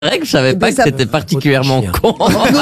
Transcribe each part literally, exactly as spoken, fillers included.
vrai que je savais Eh pas ben, que ça- c'était particulièrement con.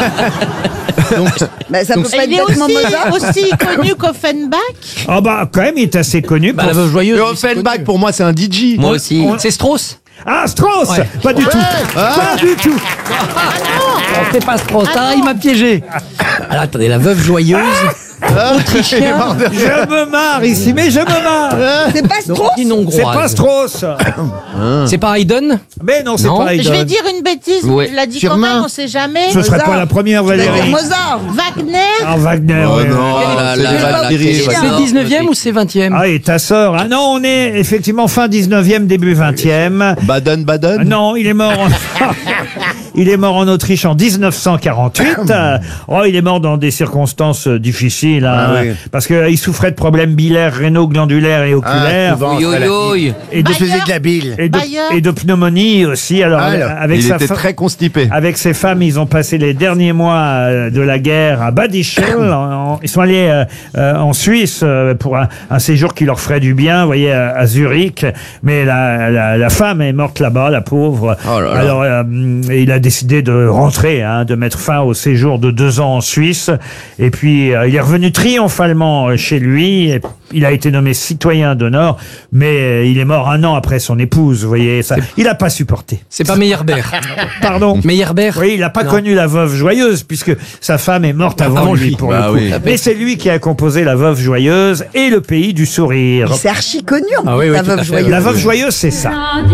Bah, ça peut pas Il être est bêtement aussi, Mozart. aussi connu qu'Offenbach. Ah bah quand même, il est assez connu. Bah, pour- la veuve joyeuse. Le oui, c'est Offenbach, connu. pour moi, c'est un D J. Moi aussi. C'est Strauss. Ah, Strauss Ouais. Pas du tout. Pas du tout. Non, c'est pas Strauss. Ah, il m'a piégé. Alors attendez, la veuve joyeuse. Autrichien. Je me marre ici, mais je me marre. C'est pas Strauss. D'origine hongroise. C'est pas Strauss. C'est pas Haydn. Mais non, c'est Non. pas Je Haydn. vais dire une bêtise, Ouais. il l'a dit Sûrement. quand même, on sait jamais. Ce serait Mozart. pas la première, Je vais dire Valérie. Mozart. Wagner. Ah, Wagner. Oh ouais. non, Oh là c'est là des là là, Valkyries, quel ouais. énorme C'est dix-neuvième ou c'est vingtième? Ah, et ta sœur. Ah non, on est effectivement fin dix-neuvième, début vingtième. Baden, Baden. Non, il est mort en... il est mort en Autriche en dix-neuf cent quarante-huit. Euh, oh, il est mort dans des circonstances euh, difficiles, hein, Ah oui. parce qu'il souffrait de problèmes biliaires, rénaux, glandulaires et oculaires. souvent. Yo yo yo. et, de, Bayer. de la bile. et, de, Bayer. et de pneumonie aussi. Alors, Alors, avec il sa était fa- très constipé. Avec ses femmes, ils ont passé les derniers mois euh, de la guerre à Bad Ischl. En- en- Ils sont allés euh, euh, en Suisse euh, pour un, un séjour qui leur ferait du bien, vous voyez, à, à Zurich. Mais la, la, la femme est morte là-bas, la pauvre. Oh là là. Alors, euh, il a décidé de rentrer, hein, de mettre fin au séjour de deux ans en Suisse. Et puis, euh, il est revenu triomphalement euh, chez lui. Et il a été nommé citoyen d'honneur, mais euh, il est mort un an après son épouse, vous voyez. Ça, il n'a pas supporté. C'est pas Meyerbeer. Pardon. Meyerbeer. Oui, il n'a pas Non. connu la veuve joyeuse, puisque sa femme est morte avant, Avant lui, lui. pour Bah le coup. oui. Mais c'est lui qui a composé La Veuve Joyeuse et Le Pays du Sourire. C'est archi connu, en Ah plus, oui, oui, la tout à veuve fait, joyeuse. La Veuve Joyeuse, c'est ça.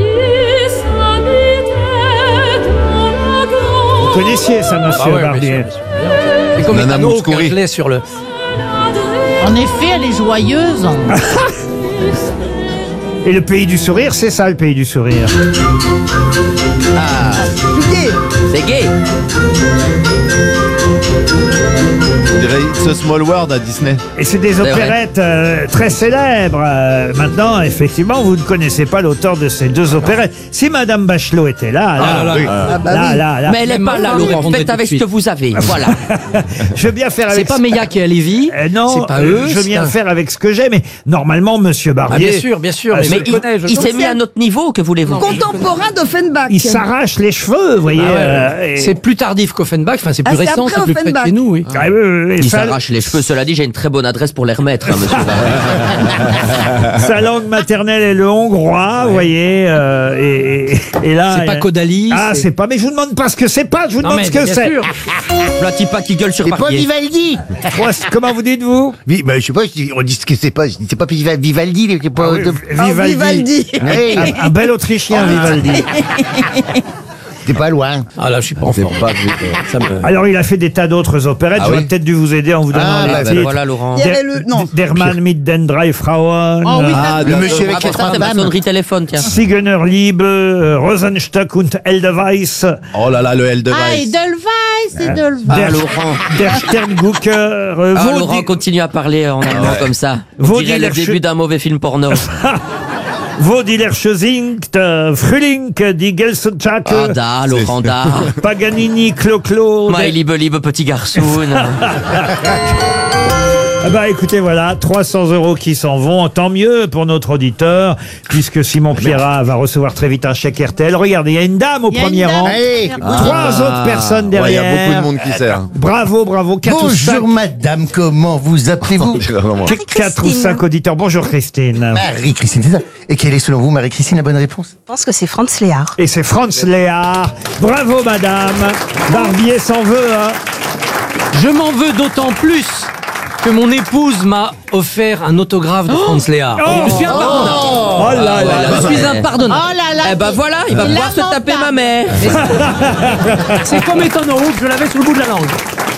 Vous connaissiez ça, monsieur Ah ouais, Barbier? bien sûr, bien sûr. C'est comme Nana Etano Mouskouri. que je l'ai sur le. En effet, elle est joyeuse. Et Le Pays du Sourire, c'est ça, Le Pays du Sourire. Oubliez. C'est gay. On dirait It's a Small World à Disney. Et c'est des vrai. opérettes euh, très célèbres. Euh, maintenant, effectivement, vous ne connaissez pas l'auteur de ces deux opérettes. Si Madame Bachelot était là, là, Ah là là. Oui. Ah bah là, oui. là, là, Mais elle est Même pas là, moi, je Laurent. répondrai Faites tout de avec ce suite. que vous avez. Voilà. je veux bien faire C'est avec pas ce- Meillac et Alévi. Euh, non, C'est pas euh, eux. je veux c'est bien un- faire avec ce que j'ai, mais normalement, Monsieur Ah, Barbier, bien sûr, bien sûr. Ah, Mais, Mais je il, le connais. je il le s'est sais. mis à notre niveau, que voulez-vous? Contemporain d'Offenbach. il s'arrache les cheveux, vous voyez. Ah ouais, euh, ouais. et- C'est plus tardif qu'Offenbach. Enfin, c'est plus Ah, c'est récent, après c'est plus près de Offenbach. chez nous, oui. Ah, oui, oui, oui, Il sa, s'arrache les cheveux. Cela dit, j'ai une très bonne adresse pour les remettre, hein, monsieur Barbier. sa langue maternelle est le hongrois, vous voyez. euh, et, et- et là, C'est pas euh, Caudalie. Ah, c'est pas. Mais je vous demande pas ce que c'est pas. Je vous Non, demande mais ce que bien c'est. sûr. Le petit pas qui gueule sur C'est pas Barbier. Vivaldi. Moi, c'est- comment vous dites-vous? Oui, bah, je sais pas, je dis- on dit ce que c'est pas, je dis, c'est pas Viva- Vivaldi, c'est pas, Ah oui, de- Ah, Vivaldi. Vivaldi. Hey, Un, un bel Autrichien, Vivaldi. c'est pas loin. Ah là, je suis pas en C'est forme. pas vu. Ça me- Alors, il a fait des tas d'autres opérettes. Ah J'aurais oui peut-être dû vous aider en vous donnant Ah, les bah, Ah, ben titres. voilà, Laurent. Il y avait le. Non. Derman mit den drei Frauen. Oh oui, Ah, Le d'accord. monsieur avec Ah, les pour ça, trois c'est ma dames. sonnerie téléphone, tiens. Sigener Liebe, euh, Rosenstock und Edelweiss, Oh là là, le L de Ah, Weiss. Edelweiss, Edelweiss. Ah, Der, Laurent. der Sterngucker, euh, Ah, Vaudi- Laurent continue à parler en allemand comme ça. On Vos dirait le dealers- début d'un mauvais film porno. Vaudiler singt, euh, Frühling, die Gelsenschake, Ah, da, Laurent, da. Paganini, Clo-Clo. My liebe, liebe petit garçon. Ah bah écoutez, voilà, trois cents euros qui s'en vont. Tant mieux pour notre auditeur, puisque Simon Pierrat va recevoir très vite un chèque R T L. Regardez, il y a une dame au Il y a une premier dame. rang. Hey. Trois autres personnes Ouais, il y derrière. a beaucoup de monde qui sert. Bravo, bravo. Quatre ou cinq, Bonjour madame, comment vous appelez-vous? quatre ou cinq auditeurs. Bonjour Christine. Marie-Christine, c'est ça. Et quelle est selon vous, Marie-Christine, la bonne réponse? Je pense que c'est Franz Léard. Et c'est Franz Léard. Bravo madame. Barbier s'en veut, hein. Je m'en veux d'autant plus que mon épouse m'a offert un autographe de Franz Léard. Oh. Je suis impardonnable. Oh là là. Je suis impardonnable. Oh là là. Eh ben voilà, il va c'est pouvoir se taper ma lamentable. mère. C'est comme étant en route, je l'avais sur le bout de la langue.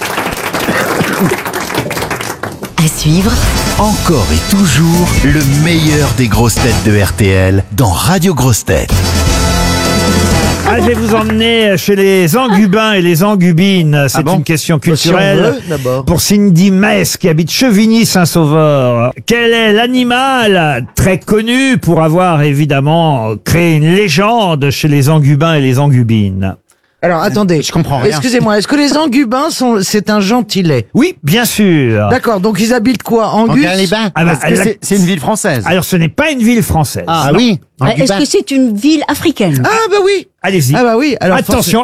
À suivre, Encore et toujours le meilleur des grosses têtes de R T L dans Radio Grosses Têtes. Ah, je vais vous emmener chez les Angubins et les Angubines. C'est Ah bon une question Si on culturelle. veut, d'abord. Pour Cindy Metz, qui habite Chevigny-Saint-Sauveur. Quel est l'animal très connu pour avoir évidemment créé une légende chez les Angubins et les Angubines? Alors attendez, Je comprends rien. excusez-moi, est-ce que les Angubins sont, c'est un gentilé? Oui, bien sûr. D'accord, donc ils habitent quoi? En Angus? Gare-les-Bains. Ah bah, Parce que la- c'est- c'est une ville française. Alors, ce n'est pas une ville française. Ah Non. oui. est-ce Angubin. que c'est une ville africaine? Ah bah oui. Allez-y. Ah bah oui. Alors Attention,